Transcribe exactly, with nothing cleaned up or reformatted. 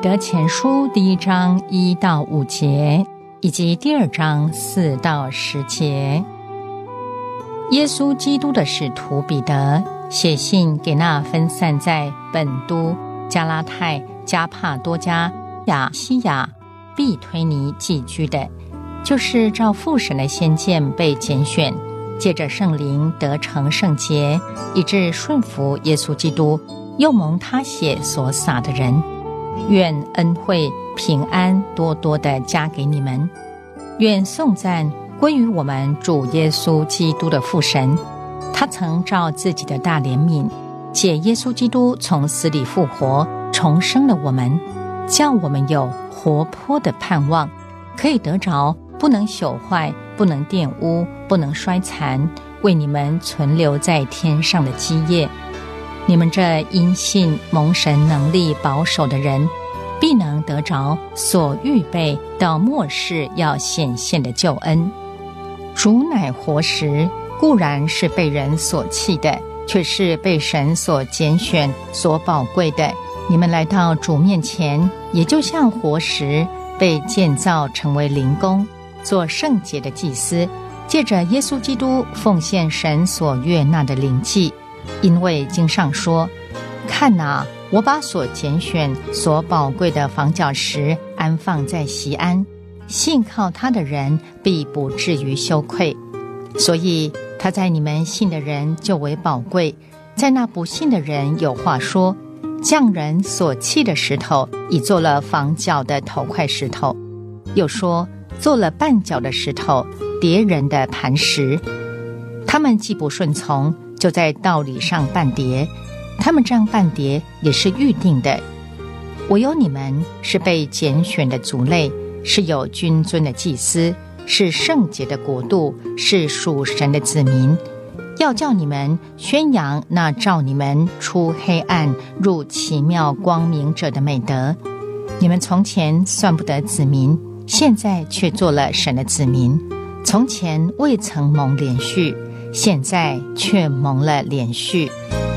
得前书第一章一到五节，以及第二章四到十节。耶稣基督的使徒彼得写信给那分散在本都、加拉太、加帕多家、亚西亚、庇推尼寄居的，就是照父神的先见被拣选，借着圣灵得成圣洁，以致顺服耶稣基督，又蒙他血所洒的人，愿恩惠平安多多地加给你们。愿颂赞归于我们主耶稣基督的父神，他曾照自己的大怜悯，借耶稣基督从死里复活，重生了我们，叫我们有活泼的盼望，可以得着不能朽坏、不能玷污、不能衰残，为你们存留在天上的基业。你们这因信蒙神能力保守的人，必能得着所预备到末世要显现的救恩。主乃活石，固然是被人所弃的，却是被神所拣选、所宝贵的。你们来到主面前，也就像活石，被建造成为灵宫，做圣洁的祭司，借着耶稣基督奉献神所悦纳的灵祭。因为经上说，看哪，我把所拣选、所宝贵的房角石安放在锡安，信靠他的人必不至于羞愧。所以他在你们信的人就为宝贵，在那不信的人有话说，匠人所弃的石头已做了房角的头块石头，又说做了绊脚的石头，跌人的磐石。他们既不顺从，就在道理上绊跌，他们这样绊跌也是预定的。唯有你们是被拣选的族类，是有君尊的祭司，是圣洁的国度，是属神的子民，要叫你们宣扬那召你们出黑暗入奇妙光明者的美德。你们从前算不得子民，现在却做了神的子民；从前未曾蒙连续，现在却蒙了连续。